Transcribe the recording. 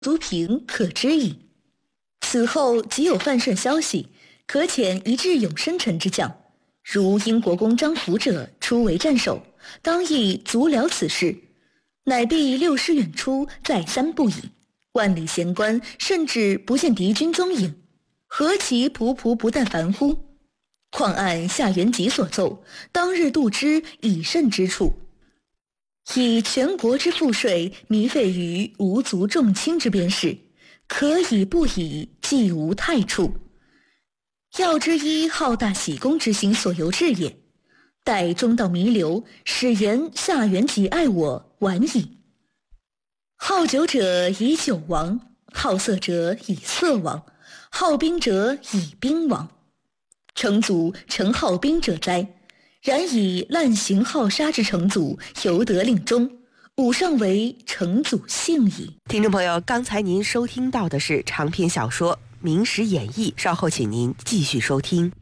族平可知矣。此后即有犯顺消息，可遣一至永生臣之将，如英国公张辅者出为战首，当亦足了此事，乃必六师远出，再三不已。万里闲关，甚至不见敌军踪影，何其仆仆不但烦乎？况按夏元吉所奏，当日度之以甚之处，以全国之赋税弥费于无足重轻之边事，可以不以，既无太处。要之一好大喜功之心所由至也。待中道弥留，始言夏元吉爱我，晚矣。好酒者以酒亡，好色者以色亡，好兵者以兵亡。成祖诚好兵者哉？然以滥行好杀之成祖，犹得令终，吾上为成祖幸矣。 听众朋友，刚才您收听到的是长篇小说《明史演义》，稍后请您继续收听。